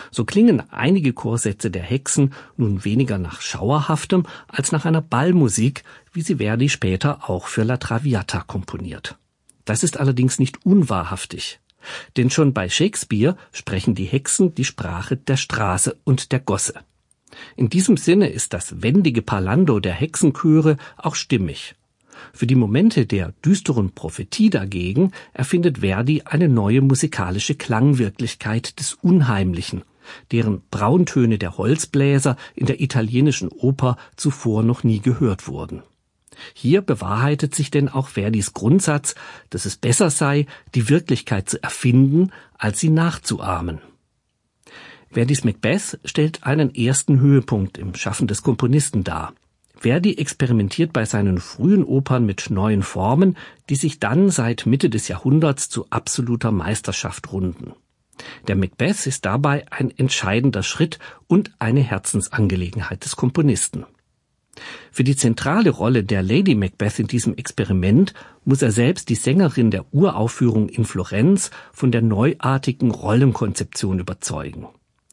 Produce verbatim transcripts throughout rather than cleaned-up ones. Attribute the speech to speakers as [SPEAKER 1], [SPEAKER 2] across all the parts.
[SPEAKER 1] So klingen einige Chorsätze der Hexen nun weniger nach Schauerhaftem als nach einer Ballmusik, wie sie Verdi später auch für La Traviata komponiert. Das ist allerdings nicht unwahrhaftig. Denn schon bei Shakespeare sprechen die Hexen die Sprache der Straße und der Gosse. In diesem Sinne ist das wendige Parlando der Hexenchöre auch stimmig. Für die Momente der düsteren Prophetie dagegen erfindet Verdi eine neue musikalische Klangwirklichkeit des Unheimlichen, deren Brauntöne der Holzbläser in der italienischen Oper zuvor noch nie gehört wurden. Hier bewahrheitet sich denn auch Verdis Grundsatz, dass es besser sei, die Wirklichkeit zu erfinden, als sie nachzuahmen. Verdis Macbeth stellt einen ersten Höhepunkt im Schaffen des Komponisten dar. Verdi experimentiert bei seinen frühen Opern mit neuen Formen, die sich dann seit Mitte des Jahrhunderts zu absoluter Meisterschaft runden. Der Macbeth ist dabei ein entscheidender Schritt und eine Herzensangelegenheit des Komponisten. Für die zentrale Rolle der Lady Macbeth in diesem Experiment muss er selbst die Sängerin der Uraufführung in Florenz von der neuartigen Rollenkonzeption überzeugen.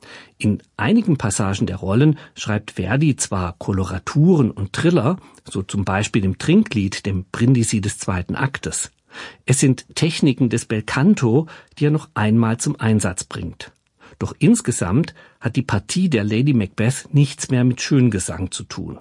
[SPEAKER 1] In einigen Passagen der Rollen schreibt Verdi zwar Koloraturen und Triller, so zum Beispiel im Trinklied, dem Brindisi des zweiten Aktes. Es sind Techniken des Belcanto, die er noch einmal zum Einsatz bringt. Doch insgesamt hat die Partie der Lady Macbeth nichts mehr mit Schöngesang zu tun.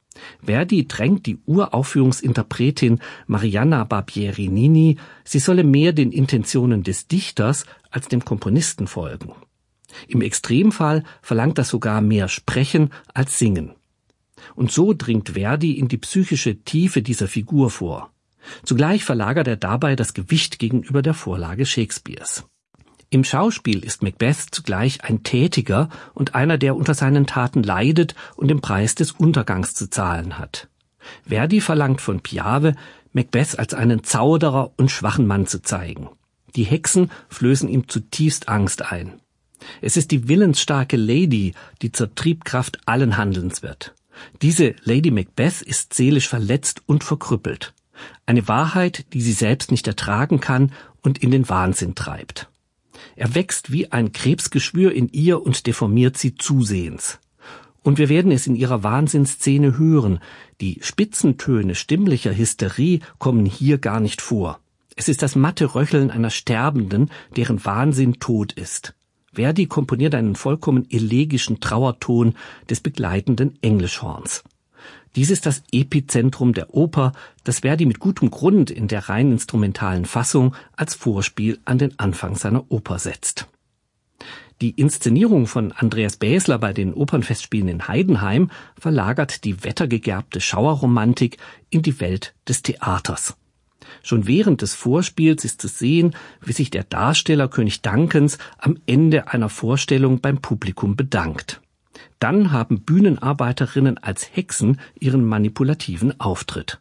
[SPEAKER 1] Verdi drängt die Uraufführungsinterpretin Marianna Barbieri-Nini, sie solle mehr den Intentionen des Dichters als dem Komponisten folgen. Im Extremfall verlangt das sogar mehr Sprechen als Singen. Und so dringt Verdi in die psychische Tiefe dieser Figur vor. Zugleich verlagert er dabei das Gewicht gegenüber der Vorlage Shakespeares. Im Schauspiel ist Macbeth zugleich ein Tätiger und einer, der unter seinen Taten leidet und den Preis des Untergangs zu zahlen hat. Verdi verlangt von Piave, Macbeth als einen Zauderer und schwachen Mann zu zeigen. Die Hexen flößen ihm zutiefst Angst ein. Es ist die willensstarke Lady, die zur Triebkraft allen Handelns wird. Diese Lady Macbeth ist seelisch verletzt und verkrüppelt. Eine Wahrheit, die sie selbst nicht ertragen kann und in den Wahnsinn treibt. Er wächst wie ein Krebsgeschwür in ihr und deformiert sie zusehends. Und wir werden es in ihrer Wahnsinnsszene hören. Die Spitzentöne stimmlicher Hysterie kommen hier gar nicht vor. Es ist das matte Röcheln einer Sterbenden, deren Wahnsinn tot ist. Verdi komponiert einen vollkommen elegischen Trauerton des begleitenden Englischhorns. Dies ist das Epizentrum der Oper, das Verdi mit gutem Grund in der rein instrumentalen Fassung als Vorspiel an den Anfang seiner Oper setzt. Die Inszenierung von Andreas Bäsler bei den Opernfestspielen in Heidenheim verlagert die wettergegerbte Schauerromantik in die Welt des Theaters. Schon während des Vorspiels ist zu sehen, wie sich der Darsteller König Duncans am Ende einer Vorstellung beim Publikum bedankt. Dann haben Bühnenarbeiterinnen als Hexen ihren manipulativen Auftritt.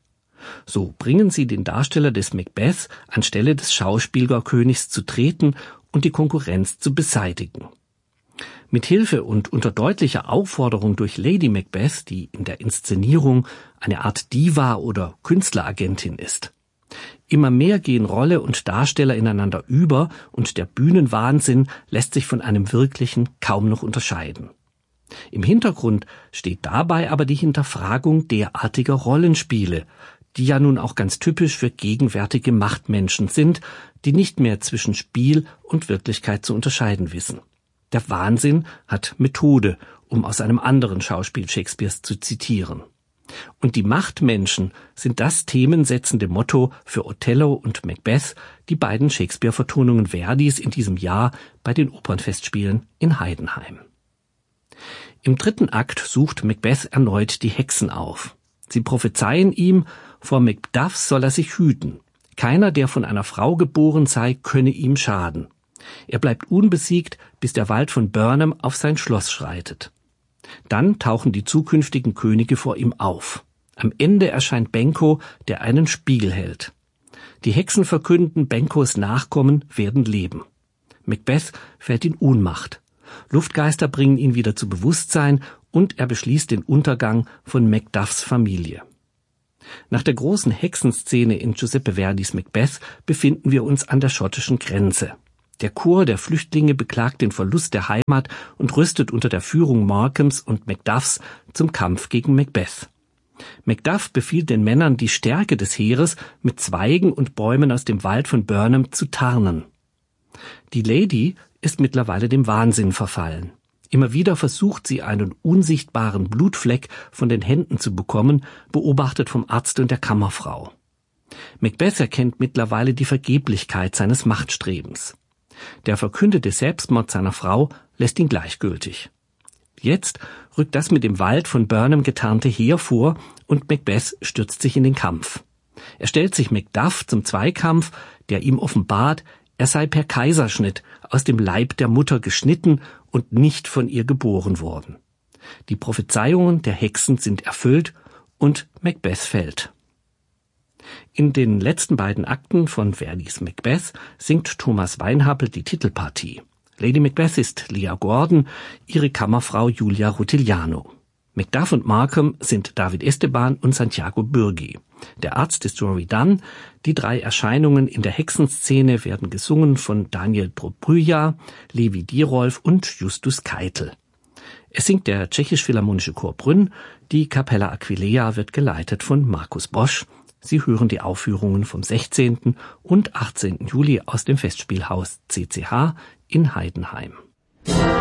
[SPEAKER 1] So bringen sie den Darsteller des Macbeth anstelle des Schauspielerkönigs zu treten und die Konkurrenz zu beseitigen. Mit Hilfe und unter deutlicher Aufforderung durch Lady Macbeth, die in der Inszenierung eine Art Diva oder Künstleragentin ist. Immer mehr gehen Rolle und Darsteller ineinander über und der Bühnenwahnsinn lässt sich von einem wirklichen kaum noch unterscheiden. Im Hintergrund steht dabei aber die Hinterfragung derartiger Rollenspiele, die ja nun auch ganz typisch für gegenwärtige Machtmenschen sind, die nicht mehr zwischen Spiel und Wirklichkeit zu unterscheiden wissen. Der Wahnsinn hat Methode, um aus einem anderen Schauspiel Shakespeares zu zitieren. Und die Machtmenschen sind das themensetzende Motto für Othello und Macbeth, die beiden Shakespeare-Vertonungen Verdis in diesem Jahr bei den Opernfestspielen in Heidenheim. Im dritten Akt sucht Macbeth erneut die Hexen auf. Sie prophezeien ihm, vor Macduff soll er sich hüten. Keiner, der von einer Frau geboren sei, könne ihm schaden. Er bleibt unbesiegt, bis der Wald von Burnham auf sein Schloss schreitet. Dann tauchen die zukünftigen Könige vor ihm auf. Am Ende erscheint Banquo, der einen Spiegel hält. Die Hexen verkünden, Banquos Nachkommen werden leben. Macbeth fällt in Ohnmacht. Luftgeister bringen ihn wieder zu Bewusstsein und er beschließt den Untergang von Macduffs Familie. Nach der großen Hexenszene in Giuseppe Verdis Macbeth befinden wir uns an der schottischen Grenze. Der Chor der Flüchtlinge beklagt den Verlust der Heimat und rüstet unter der Führung Markhams und Macduffs zum Kampf gegen Macbeth. Macduff befiehlt den Männern, die Stärke des Heeres mit Zweigen und Bäumen aus dem Wald von Burnham zu tarnen. Die Lady ist mittlerweile dem Wahnsinn verfallen. Immer wieder versucht sie, einen unsichtbaren Blutfleck von den Händen zu bekommen, beobachtet vom Arzt und der Kammerfrau. Macbeth erkennt mittlerweile die Vergeblichkeit seines Machtstrebens. Der verkündete Selbstmord seiner Frau lässt ihn gleichgültig. Jetzt rückt das mit dem Wald von Burnham getarnte Heer vor und Macbeth stürzt sich in den Kampf. Er stellt sich Macduff zum Zweikampf, der ihm offenbart, er sei per Kaiserschnitt aus dem Leib der Mutter geschnitten und nicht von ihr geboren worden. Die Prophezeiungen der Hexen sind erfüllt und Macbeth fällt. In den letzten beiden Akten von Verdis Macbeth singt Thomas Weinhappel die Titelpartie. Lady Macbeth ist Leah Gordon, ihre Kammerfrau Julia Rutigliano. Macduff und Markham sind David Esteban und Santiago Burgi. Der Arzt ist Jory Dunn. Die drei Erscheinungen in der Hexenszene werden gesungen von Daniel Dobryja, Levi Dirolf und Justus Keitel. Es singt der Tschechisch-Philharmonische Chor Brünn. Die Capella Aquileia wird geleitet von Markus Bosch. Sie hören die Aufführungen vom sechzehnten und achtzehnten Juli aus dem Festspielhaus C C H in Heidenheim.